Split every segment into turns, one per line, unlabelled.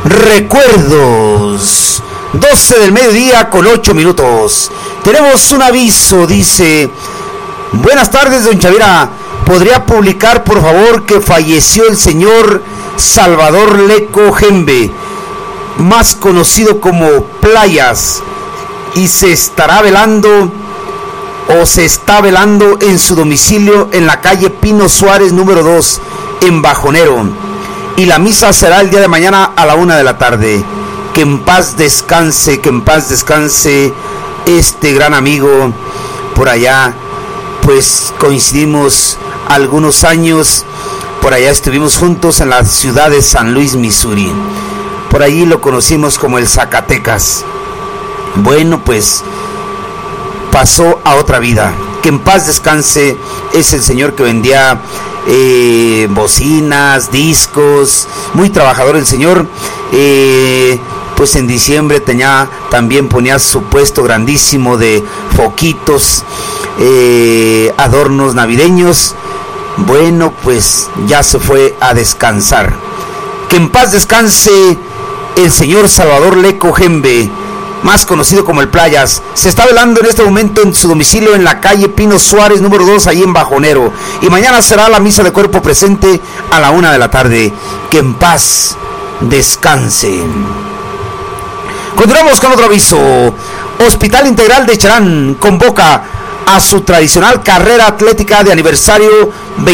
Recuerdos. 12 del mediodía con 8 minutos. Tenemos un aviso, dice: buenas tardes, don Chavira. ¿Podría publicar, por favor, que falleció el señor Salvador Leco Gembe, más conocido como Playas, y se está velando en su domicilio en la calle Pino Suárez número 2 en Bajonero, y la misa será el día de mañana a la 1 de la tarde? Que en paz descanse este gran amigo. Por allá pues coincidimos algunos años, por allá estuvimos juntos en la ciudad de San Luis, Missouri. Por allí lo conocimos como el Zacatecas. Bueno, pues pasó a otra vida. Que en paz descanse. Es el señor que vendía bocinas, discos, muy trabajador el señor. Pues en diciembre también ponía su puesto grandísimo de foquitos, adornos navideños. Bueno, pues ya se fue a descansar. Que en paz descanse el señor Salvador Leco Gembe, más conocido como el Playas. Se está velando en este momento en su domicilio en la calle Pino Suárez número 2, ahí en Bajonero, y mañana será la misa de cuerpo presente a la 1 de la tarde. Que en paz descanse. Continuamos con otro aviso. Hospital Integral de Cherán convoca a su tradicional carrera atlética de aniversario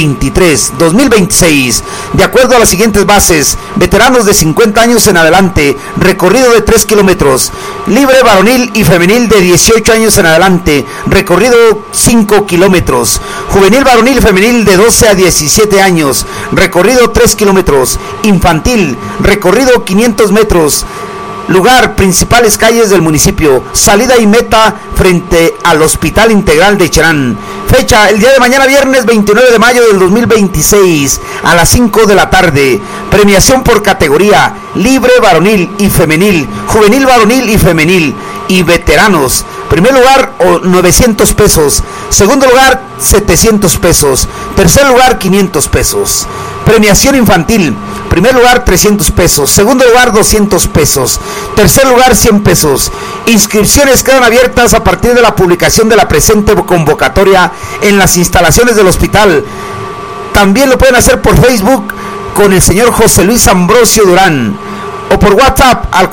2026, de acuerdo a las siguientes bases: veteranos de 50 años en adelante, recorrido de 3 kilómetros, libre varonil y femenil de 18 años en adelante, recorrido 5 kilómetros, juvenil varonil y femenil de 12 a 17 años, recorrido 3 kilómetros, infantil, recorrido 500 metros. Lugar: principales calles del municipio. Salida y meta frente al Hospital Integral de Cherán. Fecha: el día de mañana, viernes 29 de mayo del 2026 a las 5 de la tarde. Premiación por categoría: libre varonil y femenil, juvenil varonil y femenil, y veteranos. Primer lugar, 900 pesos. Segundo lugar, 700 pesos. Tercer lugar, 500 pesos. Premiación infantil: primer lugar 300 pesos, segundo lugar 200 pesos, tercer lugar 100 pesos. Inscripciones quedan abiertas a partir de la publicación de la presente convocatoria en las instalaciones del hospital. También lo pueden hacer por Facebook con el señor José Luis Ambrosio Durán, o por WhatsApp al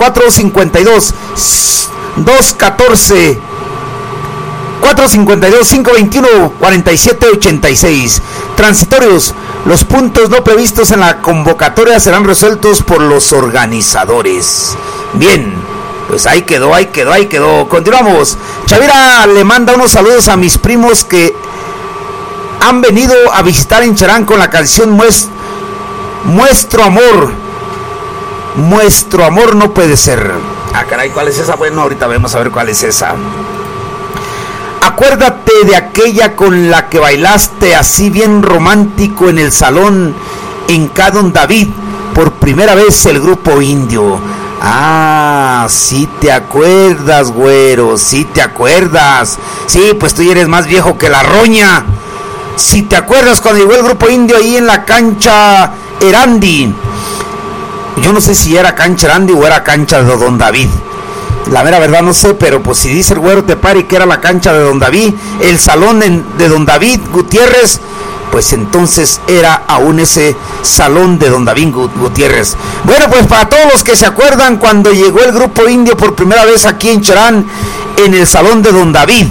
452-521-4786. Transitorios: los puntos no previstos en la convocatoria serán resueltos por los organizadores. Bien, pues ahí quedó. Continuamos. Chavira le manda unos saludos a mis primos que han venido a visitar en Cherán con la canción Muestro Amor. Muestro Amor no puede ser. Ah, caray, ¿cuál es esa? Bueno, ahorita vamos a ver cuál es esa. Acuérdate de aquella con la que bailaste así bien romántico en el salón en Cadon David, por primera vez el grupo Indio. Ah, sí te acuerdas, güero, sí te acuerdas. Sí, pues tú ya eres más viejo que la roña. Si te acuerdas cuando llegó el grupo Indio ahí en la cancha Erandi. Yo no sé si era cancha Erandi o era cancha de Don David. La mera verdad no sé, pero pues si dice el güero Tepari que era la cancha de Don David, el salón de Don David Gutiérrez, pues entonces era aún ese salón de Don David Gutiérrez. Bueno, pues para todos los que se acuerdan cuando llegó el grupo Indio por primera vez aquí en Cherán, en el salón de Don David,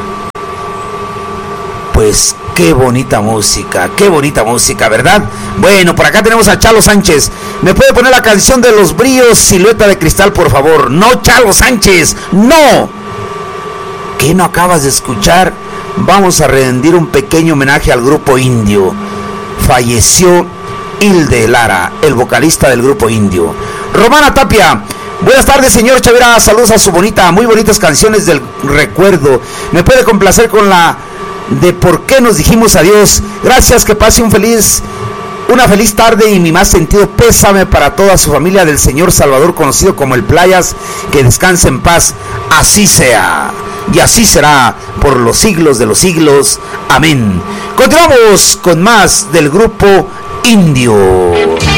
pues qué bonita música, ¿verdad? Bueno, por acá tenemos a Chalo Sánchez. ¿Me puede poner la canción de Los Bríos, Silueta de Cristal, por favor? No, Chalo Sánchez, no. ¿Qué no acabas de escuchar? Vamos a rendir un pequeño homenaje al grupo Indio. Falleció Hilde Lara, el vocalista del grupo Indio. Romana Tapia: buenas tardes, señor Chavira, saludos a su muy bonitas canciones del recuerdo. ¿Me puede complacer con la de por qué nos dijimos adiós? Gracias, que pase una feliz tarde y mi más sentido pésame para toda su familia del señor Salvador, conocido como el Playas. Que descanse en paz, así sea y así será por los siglos de los siglos. Amén. Continuamos con más del grupo Indio.